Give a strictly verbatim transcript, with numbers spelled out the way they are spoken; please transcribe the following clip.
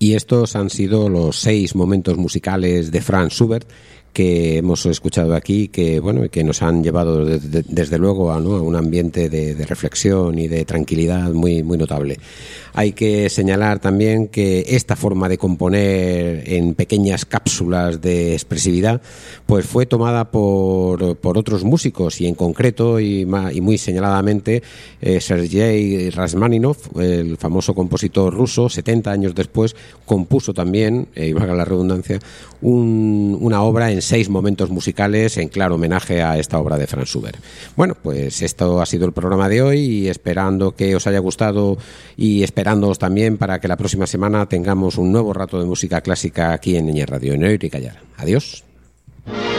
Y estos han sido los seis momentos musicales de Franz Schubert que hemos escuchado aquí, que bueno, que nos han llevado de, de, desde luego a, ¿no? a un ambiente de, de reflexión y de tranquilidad muy, muy notable. Hay que señalar también que esta forma de componer en pequeñas cápsulas de expresividad pues fue tomada por, por otros músicos, y en concreto y, y muy señaladamente eh, Sergei Rachmaninov, el famoso compositor ruso, setenta años después compuso también, y eh, valga la redundancia, un, una obra en seis momentos musicales en claro homenaje a esta obra de Franz Schubert. Bueno, pues esto ha sido el programa de hoy, y esperando que os haya gustado y esperándoos también para que la próxima semana tengamos un nuevo rato de música clásica aquí en Ñe Radio, en Oír y Callar. Adiós.